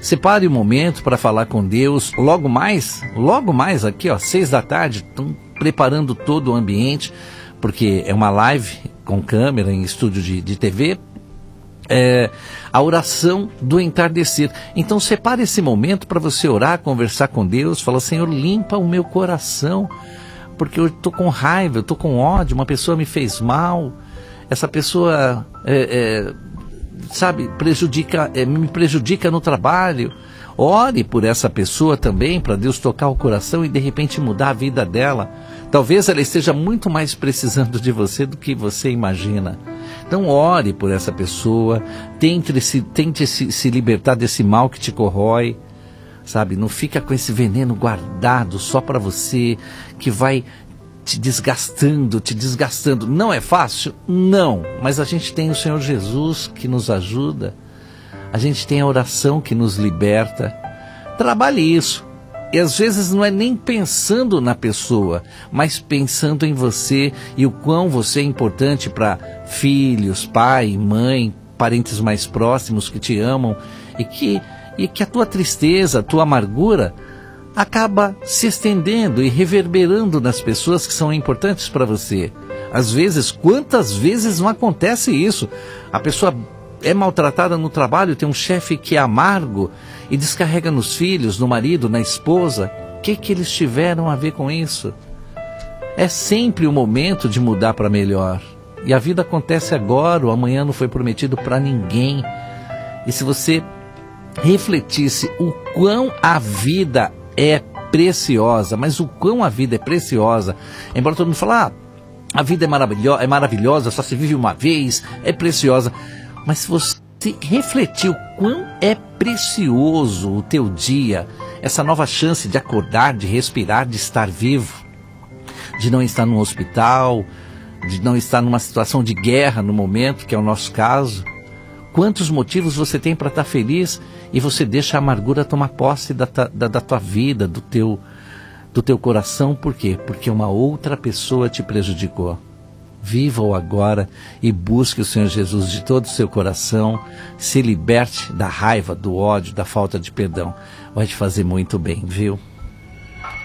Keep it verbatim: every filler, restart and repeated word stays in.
Separe um momento para falar com Deus. Logo mais, logo mais aqui, ó, seis da tarde, estão preparando todo o ambiente, porque é uma live com câmera em estúdio de, de T V. É, a oração do entardecer. Então separe esse momento para você orar, conversar com Deus, falar: Senhor, limpa o meu coração, porque eu estou com raiva, eu estou com ódio, uma pessoa me fez mal, essa pessoa é, é, sabe, prejudica, é, me prejudica no trabalho. Ore por essa pessoa também, para Deus tocar o coração e de repente mudar a vida dela. Talvez ela esteja muito mais precisando de você do que você imagina. Então ore por essa pessoa, tente, se, tente se, se libertar desse mal que te corrói, sabe? Não fica com esse veneno guardado só para você, que vai te desgastando, te desgastando. Não é fácil? Não, mas a gente tem o Senhor Jesus que nos ajuda, a gente tem a oração que nos liberta. Trabalhe isso. E às vezes não é nem pensando na pessoa, mas pensando em você e o quão você é importante para filhos, pai, mãe, parentes mais próximos que te amam, e que, e que a tua tristeza, a tua amargura acaba se estendendo e reverberando nas pessoas que são importantes para você. Às vezes, quantas vezes não acontece isso? A pessoa é maltratada no trabalho, tem um chefe que é amargo e descarrega nos filhos, no marido, na esposa. O que, que eles tiveram a ver com isso? É sempre o momento de mudar para melhor. E a vida acontece agora, o amanhã não foi prometido para ninguém. E se você refletisse o quão a vida é preciosa, mas o quão a vida é preciosa, embora todo mundo fale: ah, a vida é, maravilho- é maravilhosa, só se vive uma vez, é preciosa. Mas se você refletir o quão é precioso o teu dia, essa nova chance de acordar, de respirar, de estar vivo, de não estar num hospital, de não estar numa situação de guerra no momento, que é o nosso caso, quantos motivos você tem para estar feliz, e você deixa a amargura tomar posse da, da, da tua vida, do teu, do teu coração. Por quê? Porque uma outra pessoa te prejudicou. Viva-o agora e busque o Senhor Jesus de todo o seu coração. Se liberte da raiva, do ódio, da falta de perdão. Vai te fazer muito bem, viu?